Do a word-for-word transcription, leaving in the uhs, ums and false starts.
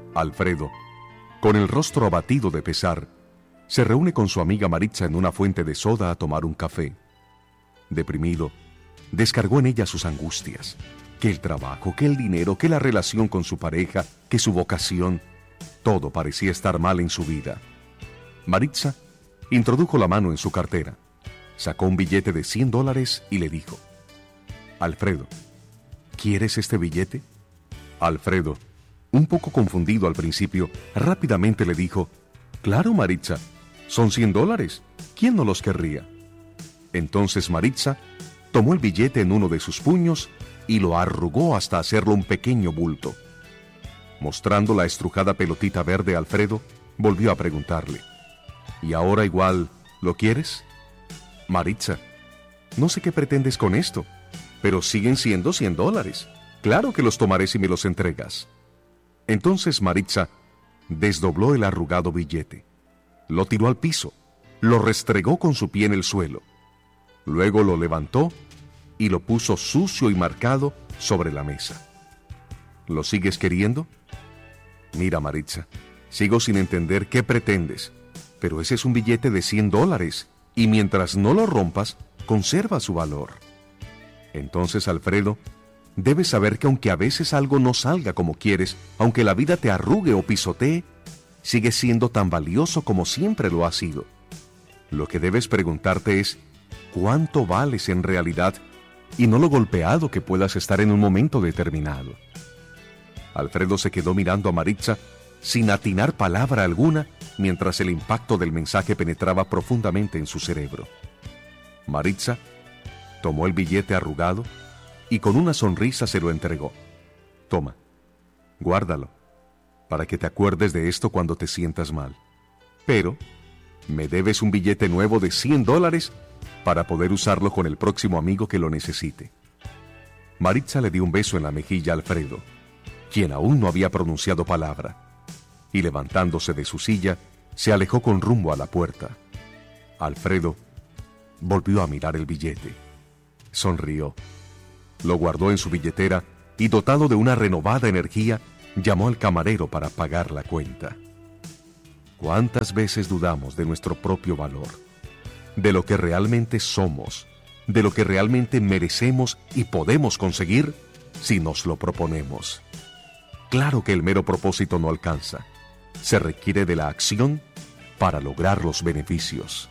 Alfredo, con el rostro abatido de pesar, se reúne con su amiga Maritza en una fuente de soda a tomar un café. Deprimido, descargó en ella sus angustias, que el trabajo, que el dinero, que la relación con su pareja, que su vocación, todo parecía estar mal en su vida. Maritza introdujo la mano en su cartera, sacó un billete de cien dólares y le dijo: Alfredo, ¿quieres este billete? Alfredo, un poco confundido al principio, rápidamente le dijo: Claro, Maritza, son cien dólares, ¿quién no los querría? Entonces Maritza tomó el billete en uno de sus puños y lo arrugó hasta hacerlo un pequeño bulto. Mostrando la estrujada pelotita verde a Alfredo, volvió a preguntarle: ¿Y ahora igual lo quieres? Maritza, no sé qué pretendes con esto, pero siguen siendo cien dólares. Claro que los tomaré si me los entregas. Entonces Maritza desdobló el arrugado billete, lo tiró al piso, lo restregó con su pie en el suelo. Luego lo levantó y lo puso sucio y marcado sobre la mesa. ¿Lo sigues queriendo? Mira, Maritza, sigo sin entender qué pretendes, pero ese es un billete de cien dólares y mientras no lo rompas, conserva su valor. Entonces, Alfredo, debes saber que aunque a veces algo no salga como quieres, aunque la vida te arrugue o pisotee, sigue siendo tan valioso como siempre lo ha sido. Lo que debes preguntarte es, ¿cuánto vales en realidad? Y no lo golpeado que puedas estar en un momento determinado. Alfredo se quedó mirando a Maritza sin atinar palabra alguna mientras el impacto del mensaje penetraba profundamente en su cerebro. Maritza tomó el billete arrugado y con una sonrisa se lo entregó. Toma, guárdalo, para que te acuerdes de esto cuando te sientas mal. Pero me debes un billete nuevo de cien dólares para poder usarlo con el próximo amigo que lo necesite. Maritza le dio un beso en la mejilla a Alfredo, quien aún no había pronunciado palabra, y levantándose de su silla, se alejó con rumbo a la puerta. Alfredo volvió a mirar el billete. Sonrió, lo guardó en su billetera y, dotado de una renovada energía, llamó al camarero para pagar la cuenta. ¿Cuántas veces dudamos de nuestro propio valor, de lo que realmente somos, de lo que realmente merecemos y podemos conseguir si nos lo proponemos? Claro que el mero propósito no alcanza. Se requiere de la acción para lograr los beneficios.